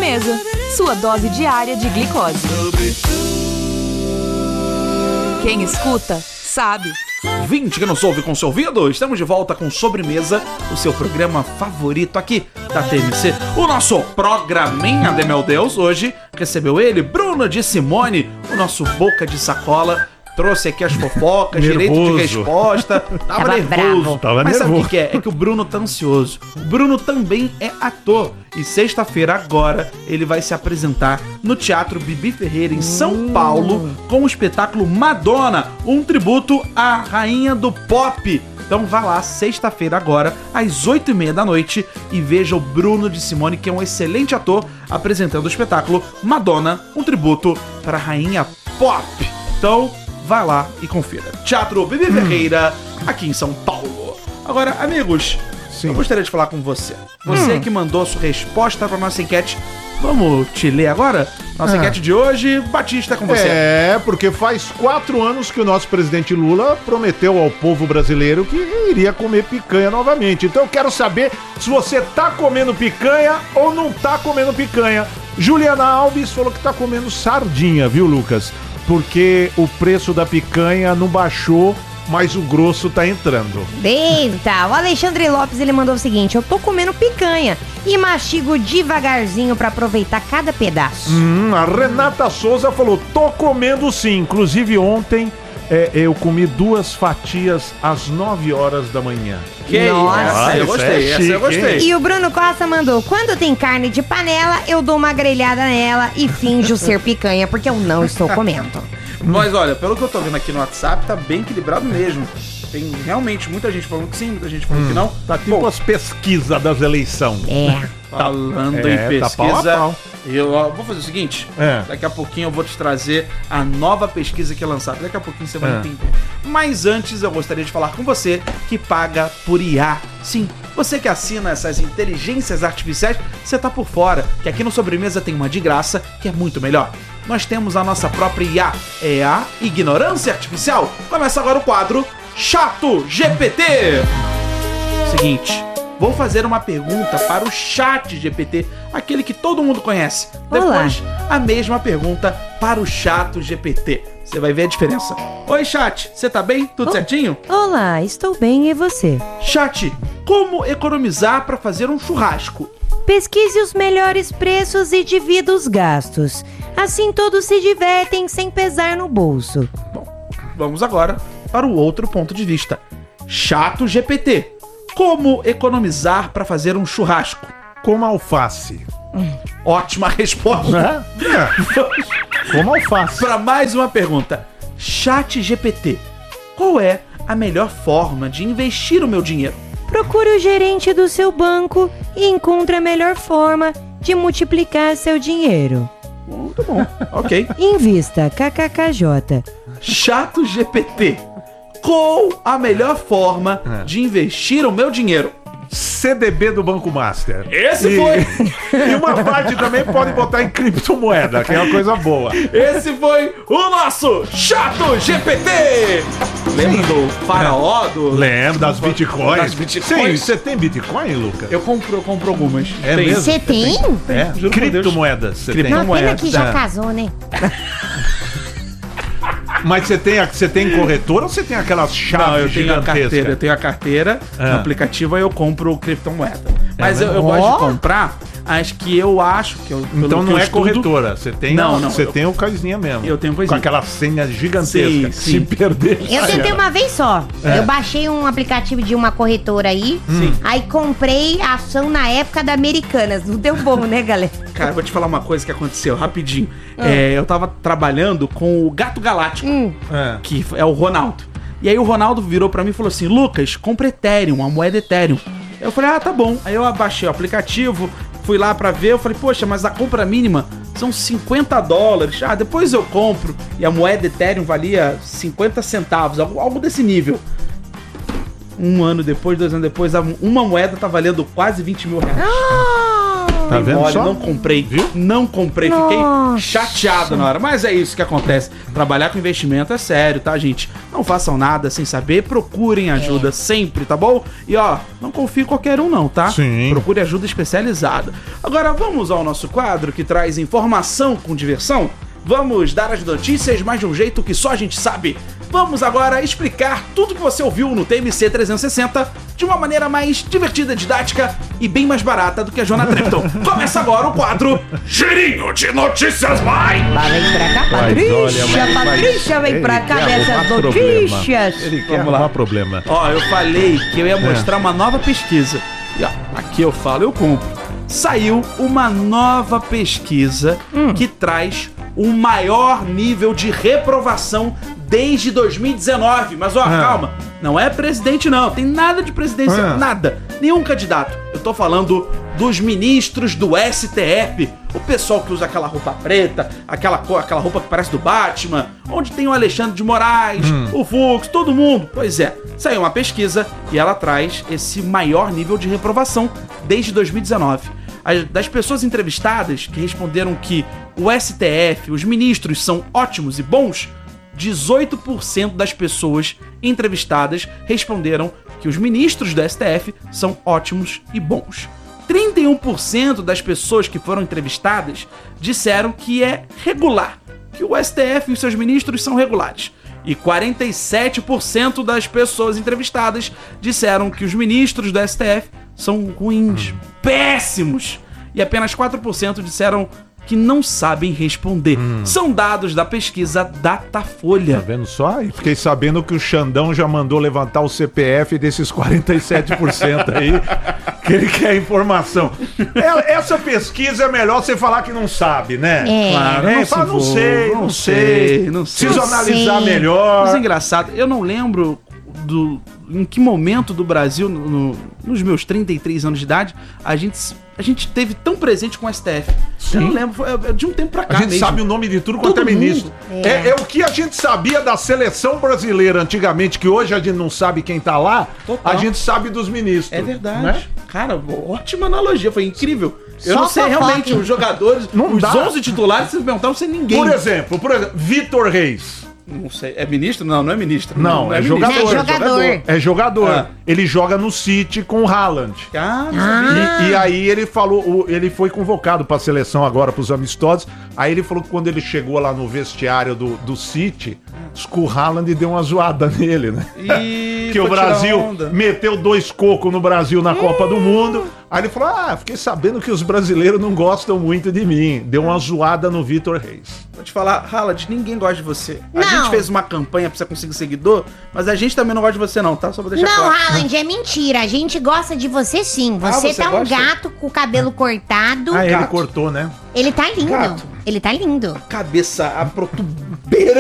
Sobremesa, sua dose diária de glicose. Quem escuta, sabe. 20 que não soube com seu ouvido, estamos de volta com Sobremesa, o seu programa favorito aqui da TMC. O nosso programinha de meu Deus, hoje recebeu ele, Bruno de Simone, o nosso boca de sacola. Trouxe aqui as fofocas, direito de resposta. Tava nervoso. Mas sabe o que é? É que o Bruno tá ansioso. O Bruno também é ator. E sexta-feira agora ele vai se apresentar no Teatro Bibi Ferreira em São Paulo com o espetáculo Madonna, um tributo à rainha do pop. Então vá lá, sexta-feira agora, às 8h30 da noite, e veja o Bruno de Simone, que é um excelente ator, apresentando o espetáculo Madonna, um tributo para a rainha pop. Então, vá lá e confira. Teatro Bibi Ferreira, aqui em São Paulo. Agora, amigos, eu gostaria de falar com você. Você que mandou sua resposta para nossa enquete. Vamos te ler agora? Nossa enquete de hoje, Batista, é com você. Porque faz 4 anos que o nosso presidente Lula prometeu ao povo brasileiro que iria comer picanha novamente. Então eu quero saber se você tá comendo picanha ou não tá comendo picanha. Juliana Alves falou que tá comendo sardinha, viu, Lucas? Porque o preço da picanha não baixou, mas o grosso tá entrando. Eita, o Alexandre Lopes, ele mandou o seguinte: eu tô comendo picanha e mastigo devagarzinho pra aproveitar cada pedaço. A Renata Souza falou, tô comendo sim. Inclusive ontem eu comi 2 fatias às 9 horas da manhã. Nossa, eu gostei, essa eu gostei. E o Bruno Costa mandou: quando tem carne de panela, eu dou uma grelhada nela e finjo ser picanha, porque eu não estou comendo. Mas olha, pelo que eu tô vendo aqui no WhatsApp, tá bem equilibrado mesmo. Tem realmente muita gente falando que sim, muita gente falando que não. Tá tipo as pesquisas das eleições. Falando em pesquisa, tá pau a pau. Eu vou fazer o seguinte, daqui a pouquinho eu vou te trazer a nova pesquisa que é lançada, daqui a pouquinho você vai entender. Mas antes eu gostaria de falar com você que paga por IA. Sim, você que assina essas inteligências artificiais, você tá por fora, que aqui no Sobremesa tem uma de graça, que é muito melhor. Nós temos a nossa própria IA, é a Ignorância Artificial. Começa agora o quadro Chato GPT. Seguinte, vou fazer uma pergunta para o Chat GPT, aquele que todo mundo conhece. Depois, a mesma pergunta para o Chato GPT. Você vai ver a diferença. Oi, Chat, você tá bem? Tudo certinho? Olá, estou bem, e você? Chat, como economizar para fazer um churrasco? Pesquise os melhores preços e divida os gastos. Assim todos se divertem sem pesar no bolso. Bom, vamos agora para o outro ponto de vista. Chato GPT. Como economizar para fazer um churrasco? Como alface. Ótima resposta. Como alface. Para mais uma pergunta. Chat GPT. Qual é a melhor forma de investir o meu dinheiro? Procure o gerente do seu banco e encontre a melhor forma de multiplicar seu dinheiro. Muito bom. Ok. Invista, kkkj. Chato GPT. Qual a melhor forma de investir o meu dinheiro? CDB do Banco Master. Esse foi! E uma parte também pode botar em criptomoeda, que é uma coisa boa. Esse foi o nosso Chato GPT! Lembra do faraó? Lembro das bitcoins. Das bitcoins. Sim, você tem bitcoin, Lucas? Eu compro algumas. É mesmo? Você tem? Juro por Deus. Criptomoedas. Você tem? Não, pena que já casou, né? Mas você tem corretora ou você tem aquelas chaves? Não, eu tenho a gigantescas? carteira. Eu tenho a carteira no aplicativo, aí eu compro criptomoeda. Mas eu gosto de comprar as que eu acho que eu. Então não eu é estudo, corretora, você tem, você tem o coisinha mesmo. Eu tenho coisinha. Com aquela senha gigantesca. Sim. Se perder. Eu tentei uma vez só. Eu baixei um aplicativo de uma corretora aí. Aí comprei a ação na época da Americanas. Não deu bom, né, galera? Cara, eu vou te falar uma coisa que aconteceu rapidinho. Eu tava trabalhando com o Gato Galáctico, que é o Ronaldo. E aí o Ronaldo virou pra mim e falou assim: Lucas, compra Ethereum, a moeda Ethereum. Eu falei, tá bom. Aí eu abaixei o aplicativo, fui lá pra ver, eu falei, poxa, mas a compra mínima são $50. Depois eu compro. E a moeda Ethereum valia 50 centavos, algo desse nível. 1 ano depois, 2 anos depois, uma moeda tá valendo quase 20 mil reais. Tá Dei vendo mole, só? não comprei. Viu? Não comprei, fiquei chateado na hora. Mas é isso que acontece. Trabalhar com investimento é sério, tá, gente? Não façam nada sem saber, procurem ajuda sempre, tá bom? E ó, não confie em qualquer um não, tá? Sim. Procure ajuda especializada. Agora vamos ao nosso quadro que traz informação com diversão? Vamos dar as notícias, mas de um jeito que só a gente sabe. Vamos agora explicar tudo que você ouviu no TMC 360 de uma maneira mais divertida, didática e bem mais barata do que a Joana Trepton. Começa agora o quadro Girinho de Notícias, vai! Lá vem pra cá, Mas olha, Patrícia, vem pra cá dessas notícias. Ele quer Vamos lá. arrumar problema. Ó, eu falei que eu ia mostrar uma nova pesquisa. E ó, aqui eu falo, eu compro. Saiu uma nova pesquisa que traz o maior nível de reprovação desde 2019. Mas ó, calma, não é presidente não, tem nada de presidência, nada, nenhum candidato. Eu tô falando dos ministros do STF, o pessoal que usa aquela roupa preta, aquela roupa que parece do Batman, onde tem o Alexandre de Moraes, o Fux, todo mundo. Pois é, saiu uma pesquisa e ela traz esse maior nível de reprovação desde 2019. Das pessoas entrevistadas que responderam que o STF, os ministros são ótimos e bons, 18% das pessoas entrevistadas responderam que os ministros do STF são ótimos e bons. 31% das pessoas que foram entrevistadas disseram que é regular, que o STF e os seus ministros são regulares. E 47% das pessoas entrevistadas disseram que os ministros do STF são ruins, péssimos. E apenas 4% disseram que não sabem responder. São dados da pesquisa Datafolha. Tá vendo só? E fiquei sabendo que o Xandão já mandou levantar o CPF desses 47% aí, que ele quer informação. Essa pesquisa é melhor você falar que não sabe, né? Claro, Não sei. Preciso analisar melhor. Mas é engraçado, eu não lembro em que momento do Brasil, nos meus 33 anos de idade, a gente teve tão presente com o STF. Sim. Eu não lembro, foi de um tempo pra cá A gente mesmo. sabe o nome de tudo quanto é Todo ministro. mundo. É o que a gente sabia da seleção brasileira antigamente, que hoje a gente não sabe quem tá lá, Total. a gente sabe dos ministros. É verdade. Né? Cara, ótima analogia, foi incrível. Eu Só não sei fofoca. realmente os jogadores, Não os dá. 11 titulares, se me perguntar, não sei ninguém. Por exemplo, Vitor Reis. Não sei, é ministro? Não é ministro. Não, é ministro, jogador. É jogador. É jogador. Ah. Ele joga no City com o Haaland. Ah, não sabia. E aí ele falou, ele foi convocado pra seleção agora, pros amistosos. Aí ele falou que quando ele chegou lá no vestiário do City, o Haaland deu uma zoada nele, né? E Que o foi tirar Brasil onda. meteu 2 cocos no Brasil na Copa do Mundo. Aí ele falou, fiquei sabendo que os brasileiros não gostam muito de mim. Deu uma zoada no Vitor Reis. Vou te falar, Haaland, ninguém gosta de você. A Não. gente fez uma campanha pra você conseguir seguidor, mas a gente também não gosta de você não, tá? Só pra deixar Não, claro. Haaland, é mentira. A gente gosta de você sim. Você você tá um gosta? gato com o cabelo cortado. Aí ele Gato. cortou, né? Ele tá lindo. Gato. Ele tá lindo. Cabeça, a protubeira